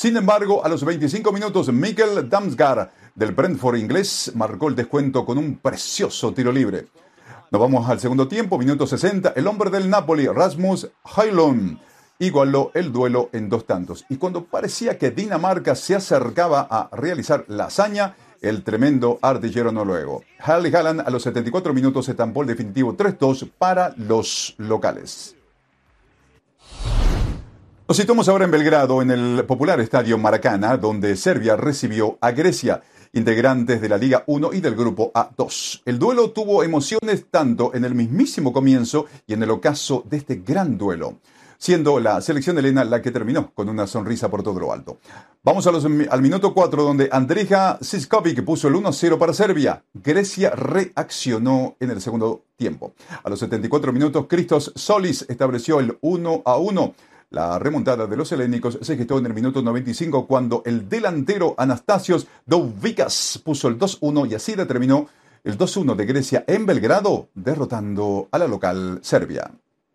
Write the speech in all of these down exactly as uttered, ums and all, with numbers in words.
Sin embargo, a los veinticinco minutos, Mikkel Damsgaard del Brentford inglés marcó el descuento con un precioso tiro libre. Nos vamos al segundo tiempo, minuto sesenta. El hombre del Napoli, Rasmus Højlund, igualó el duelo en dos tantos. Y cuando parecía que Dinamarca se acercaba a realizar la hazaña, el tremendo artillero noruego Erling Haaland a los setenta y cuatro minutos estampó el definitivo tres dos para los locales. Nos situamos ahora en Belgrado, en el popular estadio Maracana, donde Serbia recibió a Grecia, integrantes de la Liga uno y del Grupo A dos. El duelo tuvo emociones tanto en el mismísimo comienzo y en el ocaso de este gran duelo, siendo la selección helena la que terminó con una sonrisa por todo lo alto. Vamos a los, al minuto cuatro, donde Andrija Siskovic puso el uno a cero para Serbia. Grecia reaccionó en el segundo tiempo. A los setenta y cuatro minutos, Christos Solis estableció el uno a uno. La remontada de los helénicos se gestó en el minuto noventa y cinco cuando el delantero Anastasios Douvikas puso el dos uno y así determinó el dos uno de Grecia en Belgrado, derrotando a la local Serbia.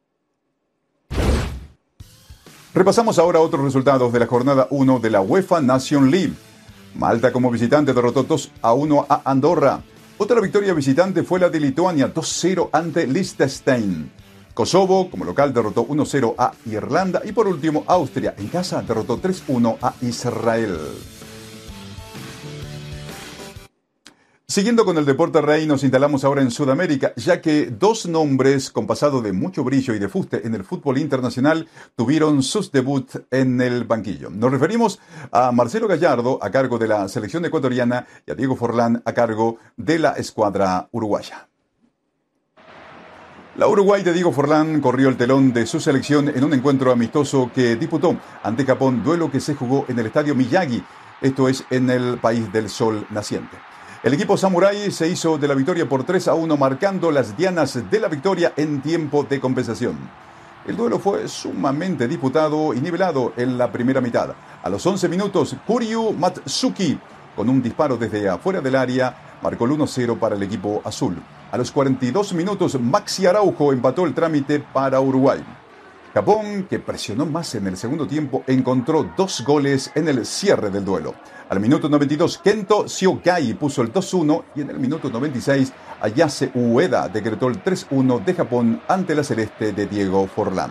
Repasamos ahora otros resultados de la jornada uno de la UEFA Nation League. Malta como visitante derrotó dos a uno a Andorra. Otra victoria visitante fue la de Lituania, dos cero ante Liechtenstein. Kosovo, como local, derrotó uno cero a Irlanda. Y por último, Austria, en casa, derrotó tres uno a Israel. Siguiendo con el deporte rey, nos instalamos ahora en Sudamérica, ya que dos nombres con pasado de mucho brillo y de fuste en el fútbol internacional tuvieron sus debuts en el banquillo. Nos referimos a Marcelo Gallardo, a cargo de la selección ecuatoriana, y a Diego Forlán, a cargo de la escuadra uruguaya. La Uruguay de Diego Forlán corrió el telón de su selección en un encuentro amistoso que disputó ante Japón, duelo que se jugó en el estadio Miyagi, esto es en el país del sol naciente. El equipo samurái se hizo de la victoria por tres a uno, marcando las dianas de la victoria en tiempo de compensación. El duelo fue sumamente disputado y nivelado en la primera mitad. A los once minutos, Kuryu Matsuki, con un disparo desde afuera del área, marcó el uno cero para el equipo azul. A los cuarenta y dos minutos, Maxi Araujo empató el trámite para Uruguay. Japón, que presionó más en el segundo tiempo, encontró dos goles en el cierre del duelo. Al minuto noventa y dos, Kento Shiogai puso el dos uno y en el minuto noventa y seis, Ayase Ueda decretó el tres uno de Japón ante la celeste de Diego Forlán.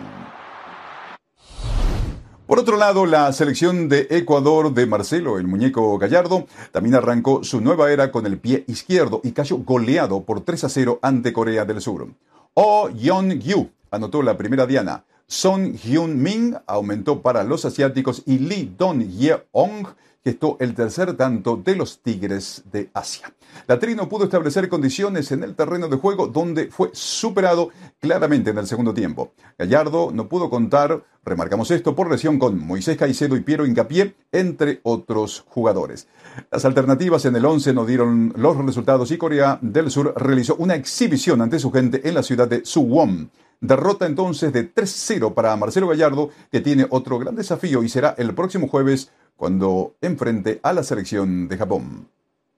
Por otro lado, la selección de Ecuador de Marcelo, el muñeco Gallardo, también arrancó su nueva era con el pie izquierdo y cayó goleado por tres a cero ante Corea del Sur. Oh Yeon-gyu anotó la primera diana. Son Hyun-min aumentó para los asiáticos y Lee Dong-yeong gestó el tercer tanto de los Tigres de Asia. La Tri no pudo establecer condiciones en el terreno de juego, donde fue superado claramente en el segundo tiempo. Gallardo no pudo contar, remarcamos esto, por lesión con Moisés Caicedo y Piero Hincapié, entre otros jugadores. Las alternativas en el once no dieron los resultados y Corea del Sur realizó una exhibición ante su gente en la ciudad de Suwon. Derrota entonces de tres cero para Marcelo Gallardo, que tiene otro gran desafío y será el próximo jueves cuando enfrente a la selección de Japón.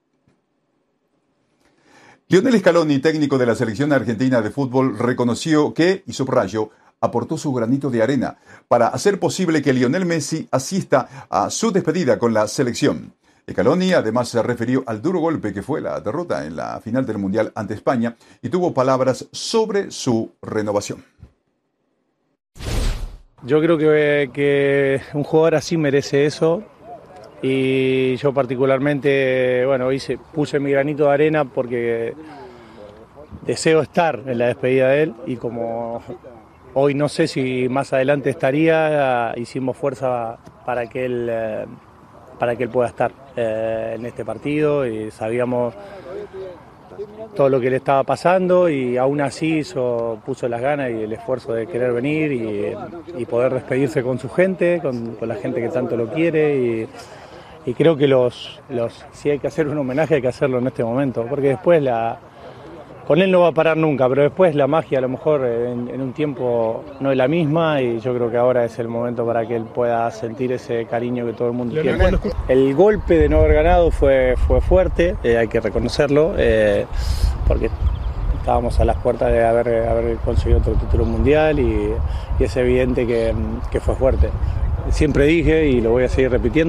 Lionel Scaloni, técnico de la selección argentina de fútbol, reconoció que, y subrayo, aportó su granito de arena para hacer posible que Lionel Messi asista a su despedida con la selección. Scaloni además se refirió al duro golpe que fue la derrota en la final del Mundial ante España y tuvo palabras sobre su renovación. Yo creo que, que un jugador así merece eso y yo particularmente, bueno, hice, puse mi granito de arena porque deseo estar en la despedida de él y como hoy no sé si más adelante estaría, hicimos fuerza para que él, para que él pueda estar eh, en este partido y sabíamos todo lo que le estaba pasando y aún así hizo, puso las ganas y el esfuerzo de querer venir y, y poder despedirse con su gente, con, con la gente que tanto lo quiere y, y creo que los, los, si hay que hacer un homenaje hay que hacerlo en este momento, porque después la, con él no va a parar nunca, pero después la magia a lo mejor en, en un tiempo no es la misma y yo creo que ahora es el momento para que él pueda sentir ese cariño que todo el mundo quiere. El golpe de no haber ganado fue, fue fuerte, eh, hay que reconocerlo, eh, porque estábamos a las puertas de haber, haber conseguido otro título mundial y, y es evidente que, que fue fuerte. Siempre dije y lo voy a seguir repitiendo,